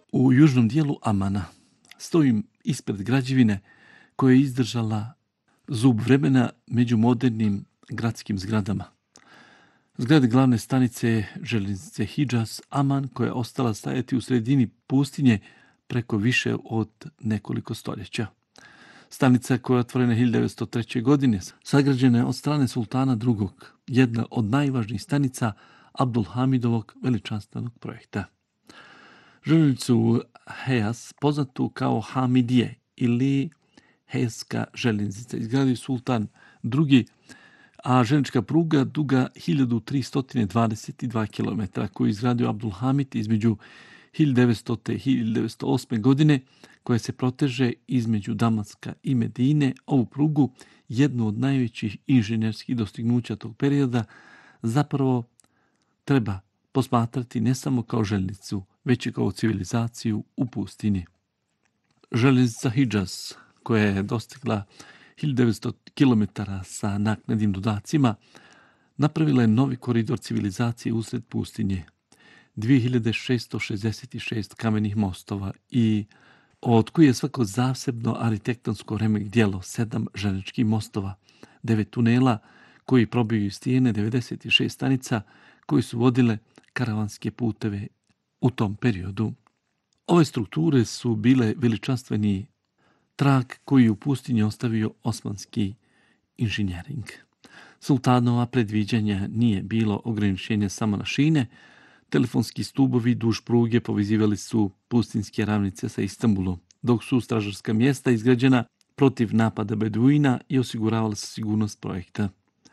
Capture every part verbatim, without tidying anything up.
U južnom dijelu Amana stojim ispred građevine koja je izdržala zub vremena među modernim gradskim zgradama. Zgrade glavne stanice željeznice Hidžaz Aman, koja je ostala stajati u sredini pustinje preko više od nekoliko stoljeća. Stanica koja je otvorena hiljadu devetsto treće. godine sagrađena je od strane sultana drugog, jedna od najvažnijih stanica Abdulhamidovog veličanstvenog projekta. Željeznicu Hejas, poznatu kao Hamidije ili Hejaska željeznica, izgradio sultan drugi, a željeznička pruga duga hiljadu tristo dvadeset dva kilometra koju je izgradio Abdulhamid između hiljadu devetstote. i hiljadu devetsto osme. godine, koja se proteže između Damaska i Medine. Ovu prugu, jednu od najvećih inženjerskih dostignuća tog perioda, zapravo treba posmatrati ne samo kao željeznicu, već i kao civilizaciju u pustinji. Željeznica Hidžaz, koja je dostigla hiljadu devetsto kilometara sa naknadnim dodacima, napravila je novi koridor civilizacije usred pustinje. dvije hiljade šeststo šezdeset šest kamenih mostova i od koji je svako zasebno arhitektonsko remek djelo, sedam željezničkih mostova, devet tunela koji probiju stijene, devedeset šest stanica koji su vodile karavanske puteve u tom periodu. Ove strukture su bile veličanstveni trag koji je u pustinji ostavio osmanski inženjering. Sultanova predviđanja nije bilo ograničenje samo na šine. Telefonski stubovi duž pruge povezivali su pustinske ravnice sa Istanbulom, dok su stražarska mjesta izgrađena protiv napada beduina i osiguravala se sigurnost projekta.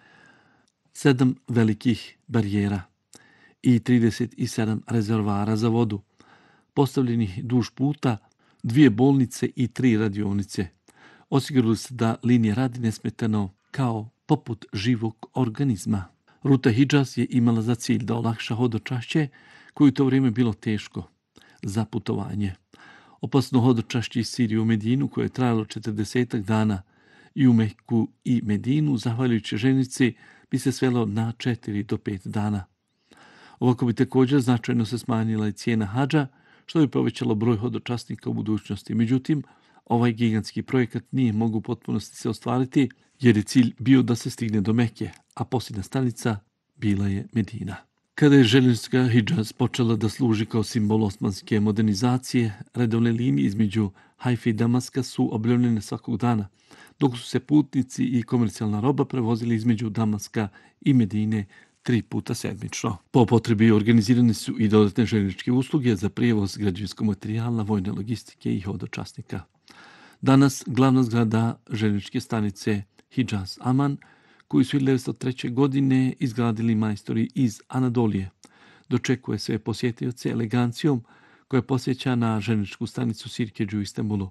Sedam velikih barijera i trideset sedam rezervoara za vodu, postavljenih duž puta, dvije bolnice i tri radionice. Osigurali se da linija radi nesmetano kao poput živog organizma. Ruta Hidžaz je imala za cilj da olakša hodočašće, koje u to vrijeme bilo teško za putovanje. Opasno hodočašće iz Sirije u Medinu, koje je trajalo četrdesetak dana, i u Meku i Medinu, zahvaljujući željeznici, bi se svelo na četiri do pet dana. Ovako bi također značajno se smanjila i cijena hadža, što bi povećalo broj hodočasnika u budućnosti. Međutim, ovaj gigantski projekat nije mogu u potpunosti se ostvariti, jer je cilj bio da se stigne do Mekke, a posljednja stanica bila je Medina. Kada je željeznička Hidžaz počela da služi kao simbol osmanske modernizacije, redovne linije između Hajfe i Damaska su objavljene svakog dana, dok su se putnici i komercijalna roba prevozili između Damaska i Medine tri puta sedmično. Po potrebi organizirane su i dodatne željezničke usluge za prijevoz građevinskog materijala, vojne logistike i hodočasnika. Danas glavna zgrada željezničke stanice Hidžaz Aman, koju su hiljadu devetsto treće. godine izgradili majstori iz Anadolije, dočekuje sve posjetioce elegancijom koja posjeća na željezničku stanicu Sirkeđu u Istanbulu.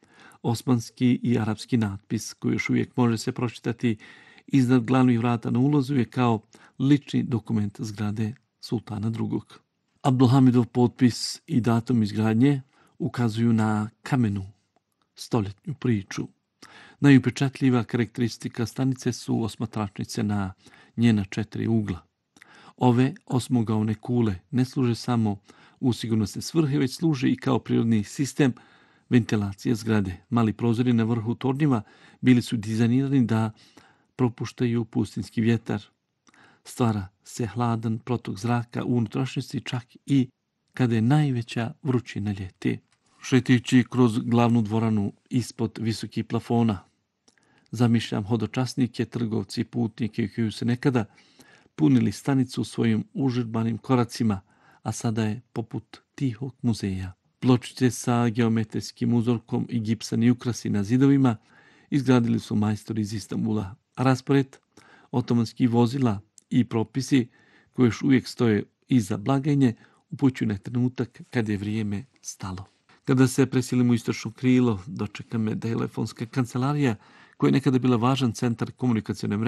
Osmanski i arapski natpis, koji još uvijek može se pročitati iznad glavnih vrata na ulazu, je kao lični dokument zgrade sultana drugog. Abdulhamidov potpis i datum izgradnje ukazuju na kamenu stoljetnju priču. Najupečatljiva karakteristika stanice su osmatračnice na njena četiri ugla. Ove osmogaone kule ne služe samo u sigurnosne svrhe, već služe i kao prirodni sistem ventilacije zgrade. Mali prozori na vrhu tornjeva bili su dizajnirani da propuštaju pustinski vjetar. Stvara se hladan protok zraka u unutrašnjosti, čak i kada je najveća vrućina ljeti. Šetajući kroz glavnu dvoranu ispod visokih plafona, zamišljam hodočasnike, trgovci i putnike koji se nekada punili stanicu svojim užurbanim koracima, a sada je poput tihog muzeja. Pločice sa geometrijskim uzorkom i gipsani ukrasi na zidovima izgradili su majstori iz Istanbula. Raspored otomanskih vozila i propisi koji još uvijek stoje iza blagajne upućuju na trenutak kad je vrijeme stalo. Kada se preselimo u istočno krilo, dočeka me telefonska kancelarija koja je nekada bila važan centar komunikacione mreže